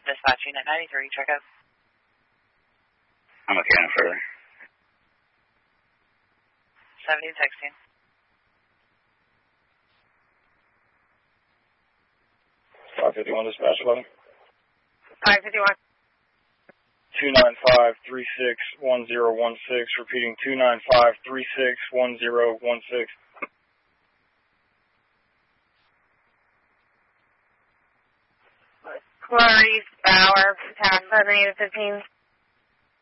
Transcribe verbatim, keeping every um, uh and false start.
Dispatch Unit ninety-three, check out. I'm okay, no further. seventeen sixteen. five fifty-one dispatch, eleven. five fifty-one. two nine five, three six one zero one six, repeating two nine five, three six one zero one six. Clarice Bauer, tax seven eight fifteen.